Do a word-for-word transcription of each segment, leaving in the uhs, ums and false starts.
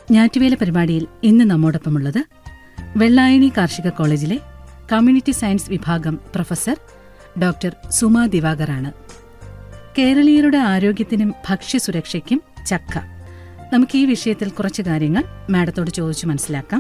ഞാറ്റുവേല പരിപാടിയിൽ ഇന്ന് നമ്മോടൊപ്പമുള്ളത് വെള്ളായണി കാർഷിക കോളേജിലെ കമ്മ്യൂണിറ്റി സയൻസ് വിഭാഗം പ്രൊഫസർ ഡോക്ടർ സുമാ ദിവാകറാണ്. കേരളീയരുടെ ആരോഗ്യത്തിനും ഭക്ഷ്യസുരക്ഷയ്ക്കും ചക്ക. നമുക്ക് ഈ വിഷയത്തിൽ കുറച്ച് കാര്യങ്ങൾ മാഡത്തോട് ചോദിച്ചു മനസ്സിലാക്കാം.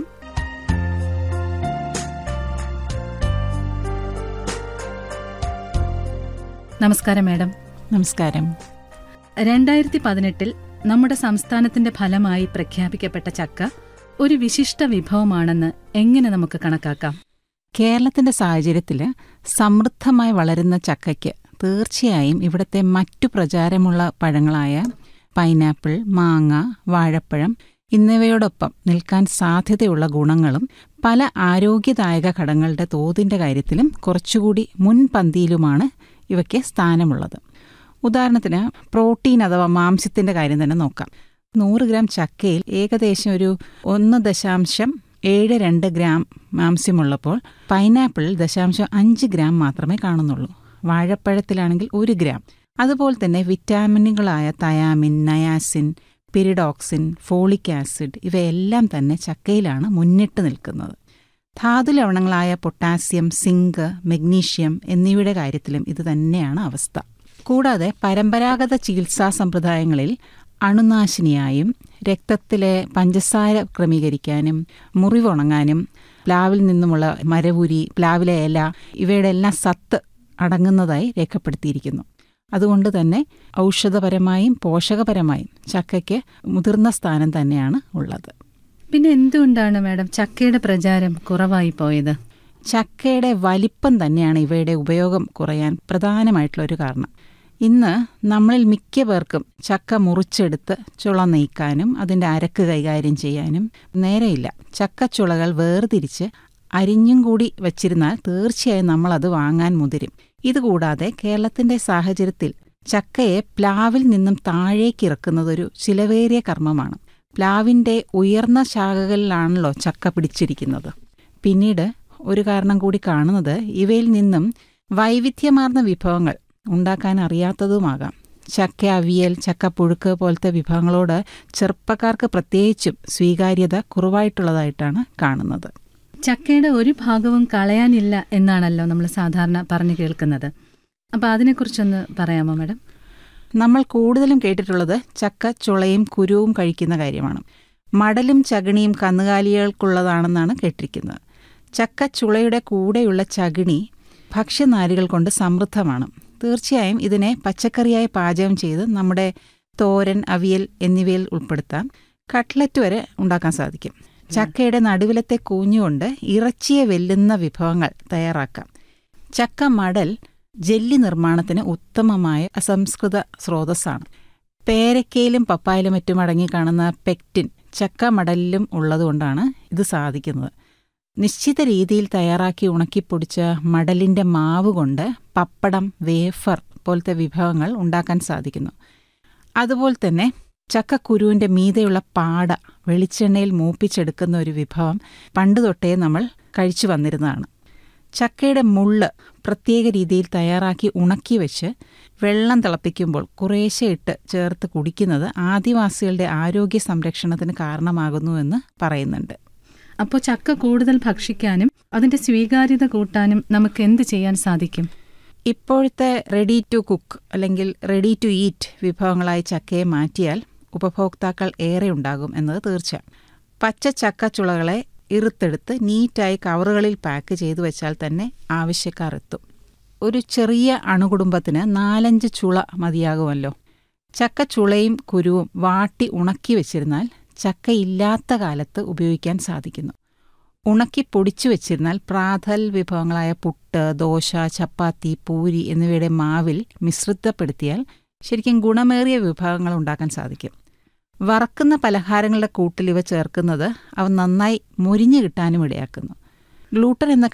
നമസ്കാരം മാഡം. നമസ്കാരം. രണ്ടായിരത്തി പതിനെട്ടിൽ നമ്മുടെ സംസ്ഥാനത്തിന്റെ ഫലമായി പ്രഖ്യാപിക്കപ്പെട്ട ചക്ക ഒരു വിശിഷ്ട വിഭവമാണെന്ന് എങ്ങനെ നമുക്ക് കണക്കാക്കാം? കേരളത്തിന്റെ സാഹചര്യത്തിൽ സമൃദ്ധമായി വളരുന്ന ചക്കയ്ക്ക് തീർച്ചയായും ഇവിടുത്തെ മറ്റു പ്രചാരമുള്ള പഴങ്ങളായ പൈനാപ്പിൾ, മാങ്ങ, വാഴപ്പഴം എന്നിവയോടൊപ്പം നിൽക്കാൻ സാധ്യതയുള്ള ഗുണങ്ങളും പല ആരോഗ്യദായക ഘടകങ്ങളുടെ തോതിന്റെ കാര്യത്തിലും കുറച്ചുകൂടി മുൻപന്തിയിലുമാണ് ഇവയ്ക്ക് സ്ഥാനമുള്ളത്. ഉദാഹരണത്തിന് പ്രോട്ടീൻ അഥവാ മാംസ്യത്തിന്റെ കാര്യം തന്നെ നോക്കാം. നൂറ് ഗ്രാം ചക്കയിൽ ഏകദേശം ഒരു ഒന്ന് ദശാംശം ഏഴ് രണ്ട് ഗ്രാം മാംസ്യമുള്ളപ്പോൾ പൈനാപ്പിളിൽ ദശാംശം അഞ്ച് ഗ്രാം മാത്രമേ കാണുന്നുള്ളൂ. വാഴപ്പഴത്തിലാണെങ്കിൽ ഒരു ഗ്രാം. അതുപോലെ തന്നെ വിറ്റാമിനുകളായ thiamine, niacin, pyridoxine, folic acid ഇവയെല്ലാം തന്നെ ചക്കയിലാണ് മുന്നിട്ട് നിൽക്കുന്നത്. ധാതു ലവണങ്ങളായ പൊട്ടാസ്യം, സിങ്ക്, മഗ്നീഷ്യം എന്നിവയുടെ കാര്യത്തിലും ഇത് തന്നെയാണ് അവസ്ഥ. കൂടാതെ പരമ്പരാഗത ചികിത്സാ സമ്പ്രദായങ്ങളിൽ അണുനാശിനിയായും രക്തത്തിലെ പഞ്ചസാര ക്രമീകരിക്കാനും മുറിവുണങ്ങാനും പ്ലാവിൽ നിന്നുമുള്ള മരവുരി, പ്ലാവിലെ ഇല ഇവയുടെ എല്ലാം സത്ത് അടങ്ങുന്നതായി രേഖപ്പെടുത്തിയിരിക്കുന്നു. അതുകൊണ്ട് തന്നെ ഔഷധപരമായും പോഷകപരമായും ചക്കയ്ക്ക് മുതിർന്ന സ്ഥാനം തന്നെയാണ് ഉള്ളത്. പിന്നെ എന്തുകൊണ്ടാണ് മാഡം ചക്കയുടെ പ്രചാരം കുറവായി പോയത്? ചക്കയുടെ വലിപ്പം തന്നെയാണ് ഇവയുടെ ഉപയോഗം കുറയാൻ പ്രധാനമായിട്ടുള്ളൊരു കാരണം. ഇന്ന് നമ്മളിൽ മിക്ക പേർക്കും ചക്ക മുറിച്ചെടുത്ത് ചുള നീക്കാനും അതിൻ്റെ അരക്ക് കൈകാര്യം ചെയ്യാനും നേരെയില്ല. ചക്കച്ചുളകൾ വേർതിരിച്ച് അരിഞ്ഞും കൂടി വച്ചിരുന്നാൽ തീർച്ചയായും നമ്മളത് വാങ്ങാൻ മുതിരും. ഇതുകൂടാതെ കേരളത്തിൻ്റെ സാഹചര്യത്തിൽ ചക്കയെ പ്ലാവിൽ നിന്നും താഴേക്ക് ഇറക്കുന്നതൊരു ചിലവേറിയ കർമ്മമാണ്. പ്ലാവിൻ്റെ ഉയർന്ന ശാഖകളിലാണല്ലോ ചക്ക പിടിച്ചിരിക്കുന്നത്. പിന്നീട് ഒരു കാരണം കൂടി കാണുന്നത് ഇവയിൽ നിന്നും വൈവിധ്യമാർന്ന വിഭവങ്ങൾ ഉണ്ടാക്കാൻ അറിയാത്തതുമാകാം. ചക്ക അവിയൽ, ചക്കപ്പുഴുക്ക് പോലത്തെ വിഭവങ്ങളോട് ചെറുപ്പക്കാർക്ക് പ്രത്യേകിച്ചും സ്വീകാര്യത കുറവായിട്ടുള്ളതായിട്ടാണ് കാണുന്നത്. ചക്കയുടെ ഒരു ഭാഗവും കളയാനില്ല എന്നാണല്ലോ നമ്മൾ സാധാരണ പറഞ്ഞു കേൾക്കുന്നത്. അപ്പോൾ അതിനെക്കുറിച്ചൊന്ന് പറയാമോ മാഡം? നമ്മൾ കൂടുതലും കേട്ടിട്ടുള്ളത് ചക്ക ചുളയും കുരുവും കഴിക്കുന്ന കാര്യമാണ്. മടലും ചകിണിയും കന്നുകാലികൾക്കുള്ളതാണെന്നാണ് കേട്ടിരിക്കുന്നത്. ചക്ക ചുളയുടെ കൂടെയുള്ള ചകിണി ഭക്ഷ്യനാരുകൾ കൊണ്ട് സമൃദ്ധമാണ്. തീർച്ചയായും ഇതിനെ പച്ചക്കറിയായി പാചകം ചെയ്ത് നമ്മുടെ തോരൻ, അവിയൽ എന്നിവയിൽ ഉൾപ്പെടുത്താം. കട്ട്ലറ്റ് വരെ ഉണ്ടാക്കാൻ സാധിക്കും. ചക്കയുടെ നടുവിലത്തെ കൂഞ്ഞുകൊണ്ട് ഇറച്ചിയെ വെല്ലുന്ന വിഭവങ്ങൾ തയ്യാറാക്കാം. ചക്ക മടൽ ജെല്ലി നിർമ്മാണത്തിന് ഉത്തമമായ അസംസ്കൃത സ്രോതസ്സാണ്. പേരക്കയിലും പപ്പായിലും മറ്റും അടങ്ങി കാണുന്ന പെക്റ്റിൻ ചക്ക മടലിലും ഉള്ളതുകൊണ്ടാണ് ഇത് സാധിക്കുന്നത്. നിശ്ചിത രീതിയിൽ തയ്യാറാക്കി ഉണക്കിപ്പൊടിച്ച മടലിൻ്റെ മാവ് കൊണ്ട് പപ്പടം, വേഫർ പോലത്തെ വിഭവങ്ങൾ ഉണ്ടാക്കാൻ സാധിക്കുന്നു. അതുപോലെ തന്നെ ചക്കക്കുരുവിൻ്റെ മീതെയുള്ള പാട വെളിച്ചെണ്ണയിൽ മൂപ്പിച്ചെടുക്കുന്ന ഒരു വിഭവം പണ്ട് തൊട്ടേ നമ്മൾ കഴിച്ചു വന്നിരുന്നതാണ്. ചക്കയുടെ മുള്ള് പ്രത്യേക രീതിയിൽ തയ്യാറാക്കി ഉണക്കി വെച്ച് വെള്ളം തിളപ്പിക്കുമ്പോൾ കുറേശ്ശെ ഇട്ട് ചേർത്ത് കുടിക്കുന്നത് ആദിവാസികളുടെ ആരോഗ്യ സംരക്ഷണത്തിന് കാരണമാകുന്നുവെന്ന് പറയുന്നുണ്ട്. അപ്പോൾ ചക്ക കൂടുതൽ ഭക്ഷിക്കാനും അതിൻ്റെ സ്വീകാര്യത കൂട്ടാനും നമുക്ക് എന്ത് ചെയ്യാൻ സാധിക്കും? ഇപ്പോഴത്തെ റെഡി ടു കുക്ക് അല്ലെങ്കിൽ റെഡി ടു ഈറ്റ് വിഭവങ്ങളായി ചക്കയെ മാറ്റിയാൽ ഉപഭോക്താക്കൾ ഏറെ ഉണ്ടാകും എന്നത് തീർച്ച. പച്ച ചക്കച്ചുളകളെ ഇറുത്തെടുത്ത് നീറ്റായി കവറുകളിൽ പാക്ക് ചെയ്തു വെച്ചാൽ തന്നെ ആവശ്യക്കാർ എത്തും. ഒരു ചെറിയ അണുകുടുംബത്തിന് നാലഞ്ച് ചുള മതിയാകുമല്ലോ. ചക്കച്ചുളയും കുരുവും വാട്ടി ഉണക്കി വെച്ചിരുന്നാൽ ചക്കയില്ലാത്ത കാലത്ത് ഉപയോഗിക്കാൻ സാധിക്കുന്നു. ഉണക്കി പൊടിച്ചു വെച്ചിരുന്നാൽ പ്രാതൽ വിഭവങ്ങളായ പുട്ട്, ദോശ, ചപ്പാത്തി, പൂരി എന്നിവയുടെ മാവിൽ മിശ്രിതപ്പെടുത്തിയാൽ ശരിക്കും ഗുണമേറിയ വിഭവങ്ങൾ ഉണ്ടാക്കാൻ സാധിക്കും. വറക്കുന്ന പലഹാരങ്ങളുടെ കൂട്ടിൽ ഇവ ചേർക്കുന്നത് അവ നന്നായി മൊരിഞ്ഞു കിട്ടാനും ഇടയാക്കുന്നു. ഗ്ലൂട്ടൻ എന്ന